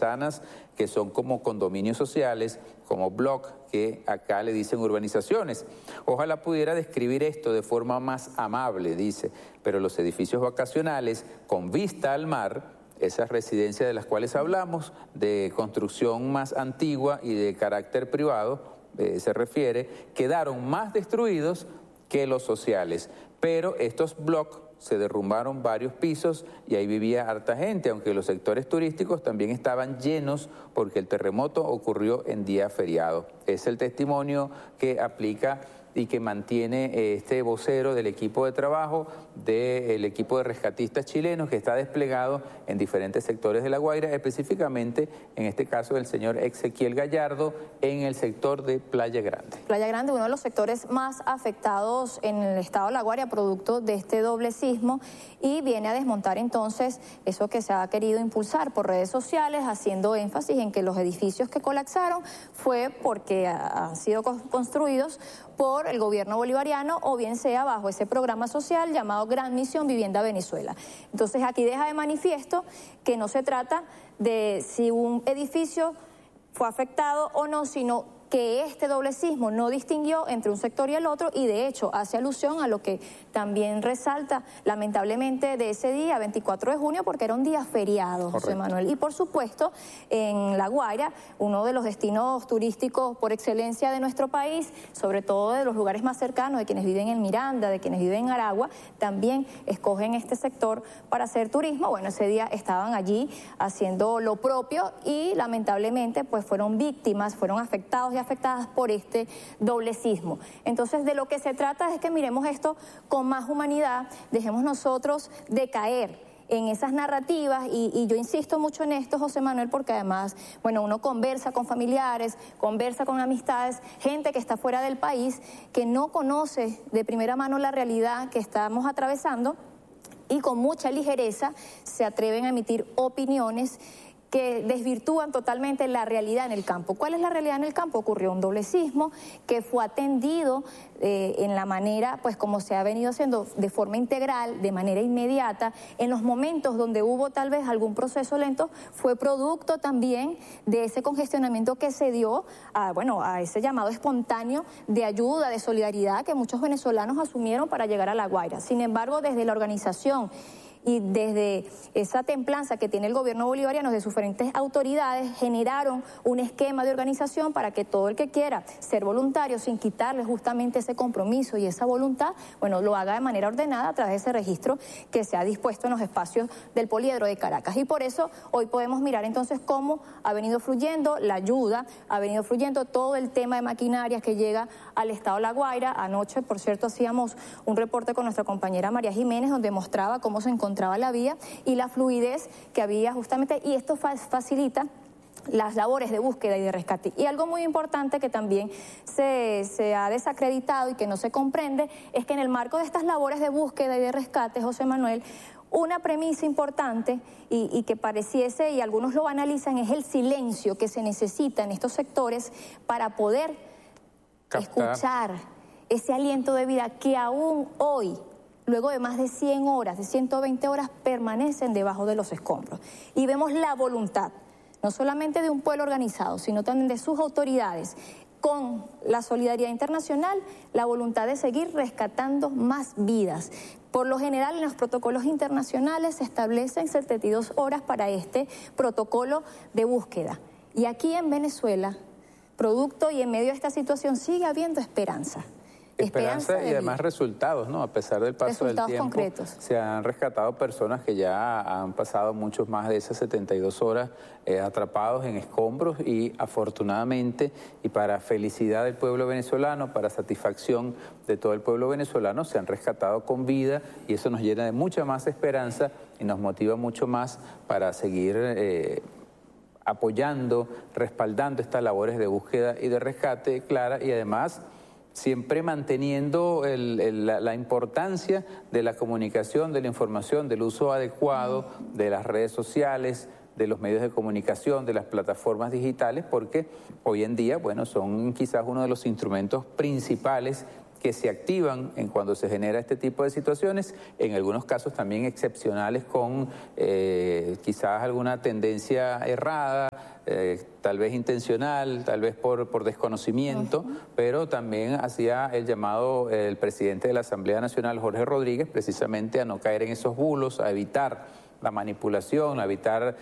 manzanas que son como condominios sociales, como block, que acá le dicen urbanizaciones. Ojalá pudiera describir esto de forma más amable, dice, pero los edificios vacacionales con vista al mar, esas residencias de las cuales hablamos, de construcción más antigua y de carácter privado, se refiere, quedaron más destruidos que los sociales. Pero estos blocks se derrumbaron varios pisos y ahí vivía harta gente, aunque los sectores turísticos también estaban llenos porque el terremoto ocurrió en día feriado. Es el testimonio que aplica y que mantiene este vocero del equipo de trabajo del equipo de rescatistas chilenos que está desplegado en diferentes sectores de La Guaira, específicamente en este caso del señor Ezequiel Gallardo en el sector de Playa Grande. Playa Grande, uno de los sectores más afectados en el estado de La Guaira producto de este doble sismo, y viene a desmontar entonces eso que se ha querido impulsar por redes sociales, haciendo énfasis en que los edificios que colapsaron fue porque han sido construidos por el gobierno bolivariano o bien sea bajo ese programa social llamado Gran Misión Vivienda Venezuela. Entonces aquí deja de manifiesto que no se trata de si un edificio fue afectado o no, sino que este doble sismo no distinguió entre un sector y el otro, y de hecho hace alusión a lo que también resalta lamentablemente de ese día, 24 de junio, porque era un día feriado, José Manuel. Y por supuesto, en La Guaira, uno de los destinos turísticos por excelencia de nuestro país, sobre todo de los lugares más cercanos, de quienes viven en Miranda, de quienes viven en Aragua, también escogen este sector para hacer turismo. Bueno, ese día estaban allí haciendo lo propio y lamentablemente pues fueron víctimas, fueron afectados y afectadas por este doble sismo. Entonces, de lo que se trata es que miremos esto con más humanidad, dejemos nosotros de caer en esas narrativas y yo insisto mucho en esto, José Manuel, porque además, bueno, uno conversa con familiares, conversa con amistades, gente que está fuera del país, que no conoce de primera mano la realidad que estamos atravesando y con mucha ligereza se atreven a emitir opiniones que desvirtúan totalmente la realidad en el campo. ¿Cuál es la realidad en el campo? Ocurrió un doble sismo que fue atendido en la manera, pues como se ha venido haciendo, de forma integral, de manera inmediata. En los momentos donde hubo tal vez algún proceso lento, fue producto también de ese congestionamiento que se dio a ese llamado espontáneo de ayuda, de solidaridad que muchos venezolanos asumieron para llegar a La Guaira. Sin embargo, desde la organización y desde esa templanza que tiene el gobierno bolivariano de sus diferentes autoridades, generaron un esquema de organización para que todo el que quiera ser voluntario, sin quitarle justamente ese compromiso y esa voluntad, bueno, lo haga de manera ordenada a través de ese registro que se ha dispuesto en los espacios del Poliedro de Caracas. Y por eso hoy podemos mirar entonces cómo ha venido fluyendo la ayuda, ha venido fluyendo todo el tema de maquinarias que llega al estado de La Guaira. Anoche, por cierto, hacíamos un reporte con nuestra compañera María Jiménez donde mostraba cómo se encontraba la vía y la fluidez que había justamente, y esto facilita las labores de búsqueda y de rescate. Y algo muy importante que también se ha desacreditado y que no se comprende es que en el marco de estas labores de búsqueda y de rescate, José Manuel, una premisa importante y que pareciese, y algunos lo analizan, es el silencio que se necesita en estos sectores para poder escuchar ese aliento de vida que aún hoy, luego de más de 100 horas, de 120 horas, permanecen debajo de los escombros. Y vemos la voluntad, no solamente de un pueblo organizado, sino también de sus autoridades, con la solidaridad internacional, la voluntad de seguir rescatando más vidas. Por lo general, en los protocolos internacionales se establecen 72 horas para este protocolo de búsqueda. Y aquí en Venezuela, producto y en medio de esta situación, sigue habiendo esperanza. Esperanza y además resultados, ¿no? A pesar del paso del tiempo, concretos. Se han rescatado personas que ya han pasado muchos más de esas 72 horas atrapados en escombros, y afortunadamente y para felicidad del pueblo venezolano, para satisfacción de todo el pueblo venezolano, se han rescatado con vida, y eso nos llena de mucha más esperanza y nos motiva mucho más para seguir apoyando, respaldando estas labores de búsqueda y de rescate, Clara, y además siempre manteniendo la importancia de la comunicación, de la información, del uso adecuado de las redes sociales, de los medios de comunicación, de las plataformas digitales, porque hoy en día, bueno, son quizás uno de los instrumentos principales que se activan en cuando se genera este tipo de situaciones, en algunos casos también excepcionales con quizás alguna tendencia errada tal vez intencional, tal vez por desconocimiento, pero también hacía el llamado el presidente de la Asamblea Nacional, Jorge Rodríguez, precisamente a no caer en esos bulos, a evitar la manipulación, a evitar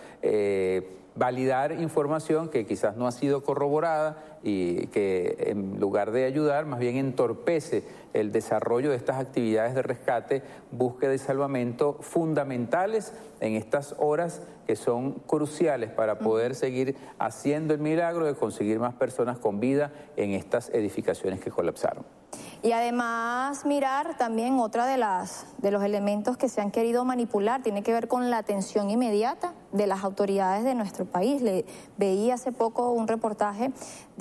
validar información que quizás no ha sido corroborada y que en lugar de ayudar, más bien entorpece el desarrollo de estas actividades de rescate, búsqueda y salvamento fundamentales en estas horas que son cruciales para poder seguir haciendo el milagro de conseguir más personas con vida en estas edificaciones que colapsaron. Y además mirar también otra de los elementos que se han querido manipular, tiene que ver con la atención inmediata de las autoridades de nuestro país. Veía hace poco un reportaje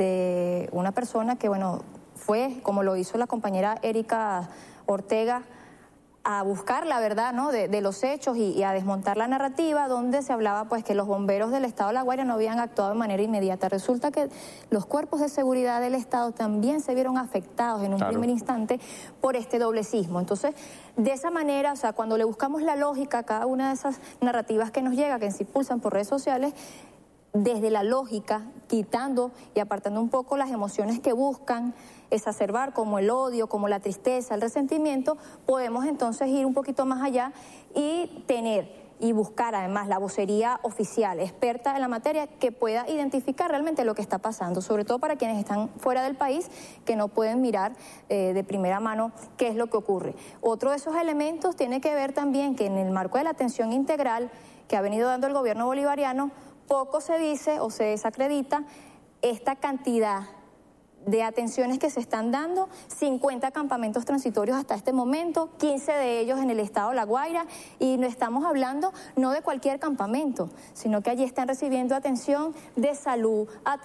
de una persona que, bueno, fue, como lo hizo la compañera Erika Ortega, a buscar la verdad, ¿no?, de los hechos y a desmontar la narrativa, donde se hablaba pues que los bomberos del Estado de La Guaira no habían actuado de manera inmediata. Resulta que los cuerpos de seguridad del Estado también se vieron afectados en un primer instante por este doblecismo. Entonces, de esa manera, o sea, cuando le buscamos la lógica a cada una de esas narrativas que nos llega, que se impulsan por redes sociales, desde la lógica, quitando y apartando un poco las emociones que buscan exacerbar, como el odio, como la tristeza, el resentimiento, podemos entonces ir un poquito más allá y tener y buscar además la vocería oficial, experta en la materia, que pueda identificar realmente lo que está pasando, sobre todo para quienes están fuera del país, que no pueden mirar de primera mano qué es lo que ocurre. Otro de esos elementos tiene que ver también que en el marco de la atención integral que ha venido dando el gobierno bolivariano, poco se dice o se desacredita esta cantidad de atenciones que se están dando, 50 campamentos transitorios hasta este momento, 15 de ellos en el estado de La Guaira, y no estamos hablando no de cualquier campamento, sino que allí están recibiendo atención de salud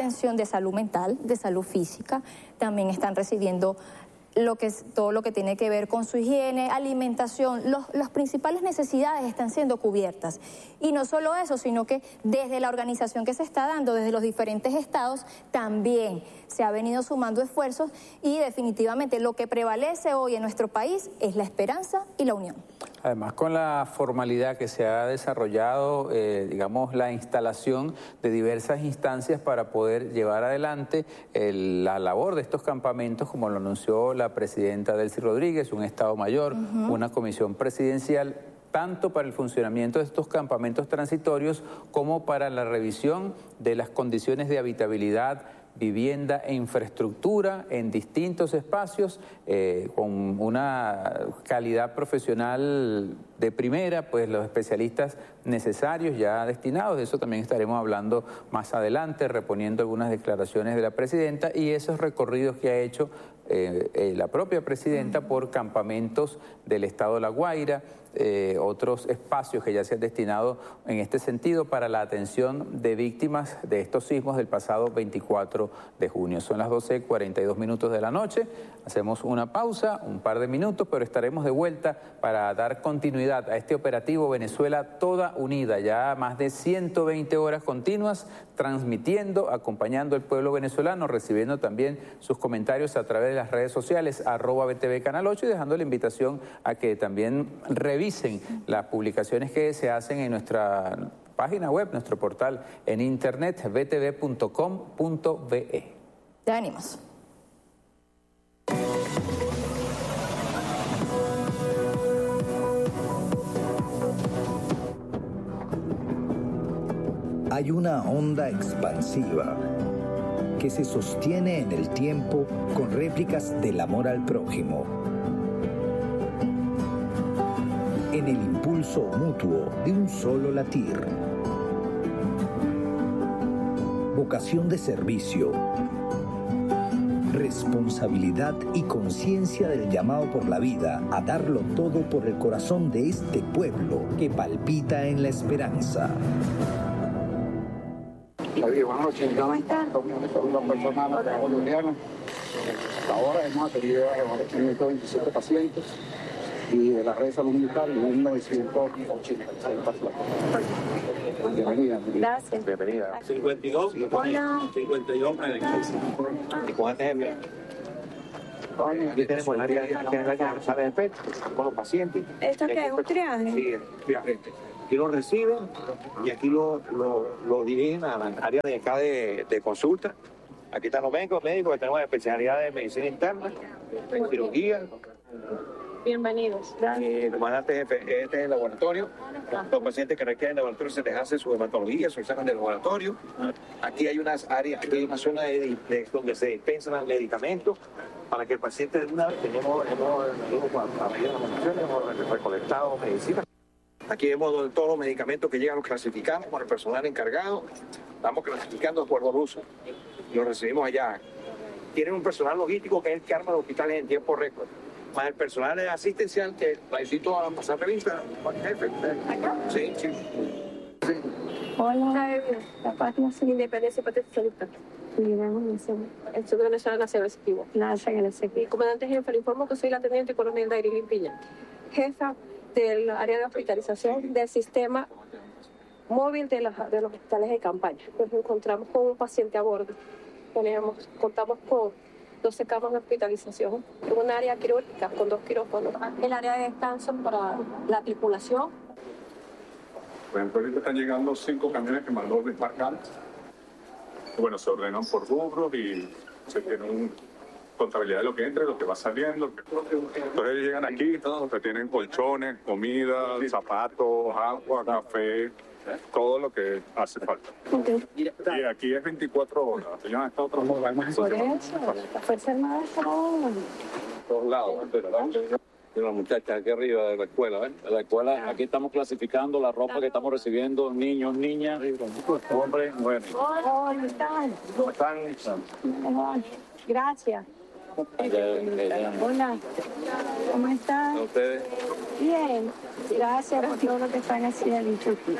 mental, de salud física, también están recibiendo todo lo que tiene que ver con su higiene, alimentación, las principales necesidades están siendo cubiertas. Y no solo eso, sino que desde la organización que se está dando, desde los diferentes estados, también se ha venido sumando esfuerzos y definitivamente lo que prevalece hoy en nuestro país es la esperanza y la unión. Además, con la formalidad que se ha desarrollado, digamos, la instalación de diversas instancias para poder llevar adelante la labor de estos campamentos, como lo anunció la presidenta Delcy Rodríguez, un Estado Mayor, una comisión presidencial, tanto para el funcionamiento de estos campamentos transitorios como para la revisión de las condiciones de habitabilidad, vivienda e infraestructura en distintos espacios con una calidad profesional de primera, pues los especialistas necesarios ya destinados. De eso también estaremos hablando más adelante, reponiendo algunas declaraciones de la presidenta y esos recorridos que ha hecho la propia presidenta por campamentos del estado de La Guaira, otros espacios que ya se han destinado en este sentido para la atención de víctimas de estos sismos del pasado 24 de junio. Son las 12:42 de la noche, hacemos una pausa, un par de minutos, pero estaremos de vuelta para dar continuidad a este operativo Venezuela Toda Unida, ya más de 120 horas continuas, transmitiendo, acompañando al pueblo venezolano, recibiendo también sus comentarios a través de las redes sociales, @BTV Canal 8, y dejando la invitación a que también revisen las publicaciones que se hacen en nuestra página web, nuestro portal en internet, btv.com.be. Ya venimos. Hay una onda expansiva que se sostiene en el tiempo con réplicas del amor al prójimo, en el impulso mutuo de un solo latir, vocación de servicio, responsabilidad y conciencia del llamado por la vida a darlo todo por el corazón de este pueblo que palpita en la esperanza. Buenas noches. ¿Cómo están? Una persona boliviana. Ahora hemos atendido a 127 pacientes y de la red de salud militar 1980. Bienvenida. Gracias. Bienvenida. 52. Hola. 52. ¿Y cuántos es? Aquí tenemos el área que sabe del PET con los pacientes. ¿Esto qué es? ¿Un triaje? Sí, triaje. Aquí lo reciben y aquí lo dirigen a la área de acá de consulta. Aquí están los médicos que tenemos especialidades de medicina interna, en cirugía. Bienvenidos. Comandante jefe, este es el laboratorio. Los pacientes que requieren laboratorio se les hace su hematología, su examen de laboratorio. Aquí hay unas áreas, aquí hay una zona donde se dispensan los medicamentos para que el paciente de una vez hemos recolectado medicinas. Aquí vemos todos los medicamentos que llegan, los clasificamos con el personal encargado. Estamos clasificando de acuerdo al uso. Los recibimos allá. Tienen un personal logístico que es el que arma los hospitales en tiempo récord. Más el personal asistencial que necesito a pasar revista. Sí, sí. Hola, la página sin independencia y patria socialista. El Centro Nacional Nacional Executivo. El comandante jefe, le informo que soy la teniente coronel Dairilin Piña, jefa del área de hospitalización del sistema móvil de los hospitales de campaña. Nos encontramos con un paciente a bordo. Contamos con 12 camas de hospitalización, en un área quirúrgica con 2 quirófanos, el área de descanso para la tripulación. Por ejemplo, ahorita están llegando 5 camiones que mandó desmarcar. Bueno, se ordenan por rubros y se tiene una contabilidad de lo que entra y lo que va saliendo. Entonces llegan aquí, se tienen colchones, comida, zapatos, agua, café, todo lo que hace falta. Okay. Y aquí es 24 horas. Ellos han estado trabajando más. Por eso, la Fuerza Armada está en Todos lados. Y una muchacha aquí arriba de la escuela, ¿ven? De la escuela, aquí estamos clasificando la ropa que estamos recibiendo, niños, niñas, hombres, mujeres. Hola, ¿cómo están? Gracias. Hola, ¿cómo están? ¿Ustedes? Bien, gracias por todo lo que están haciendo.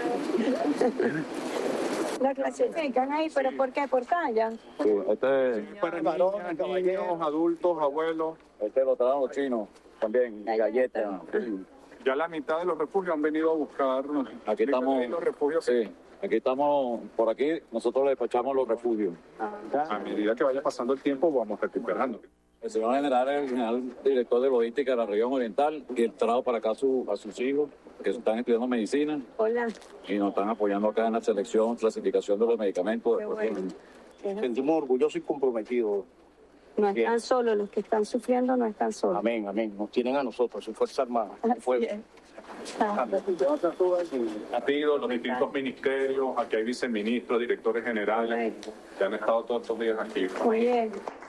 La clasifican ahí, ¿pero por qué? ¿Por talla? Sí, Para niños, adultos, abuelos. lo traen los chinos también, galletas. Ya la mitad de los refugios han venido a buscar. Aquí estamos, los refugios. sí, aquí estamos, por aquí nosotros le despachamos los refugios. A medida que vaya pasando el tiempo, vamos recuperando. El señor general es el general director de logística de la región oriental y él trajo para acá a sus hijos que están estudiando medicina. Hola. Y nos están apoyando acá en la selección, clasificación de los medicamentos. Qué bueno. Sentimos orgullosos y comprometidos. No están solos, los que están sufriendo no están solos. Amén, amén. Nos tienen a nosotros, su Fuerza Armada. Así es. Los distintos ministerios, aquí hay viceministros, directores generales, que han estado todos estos días aquí. Muy bien.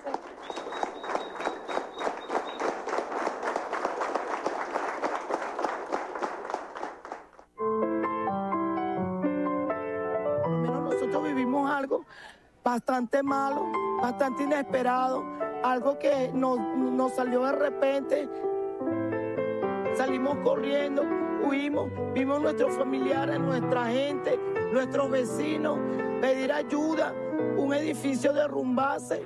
Nosotros vivimos algo bastante malo, bastante inesperado, algo que nos salió de repente. Salimos corriendo, huimos, vimos nuestros familiares, nuestra gente, nuestros vecinos, pedir ayuda, un edificio derrumbarse.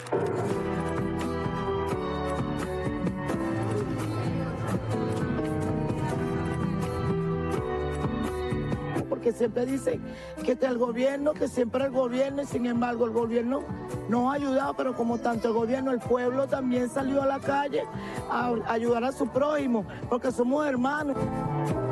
Porque siempre dicen que el gobierno, que siempre el gobierno, y sin embargo el gobierno nos ha ayudado, pero como tanto el gobierno, el pueblo también salió a la calle a ayudar a su prójimo, porque somos hermanos.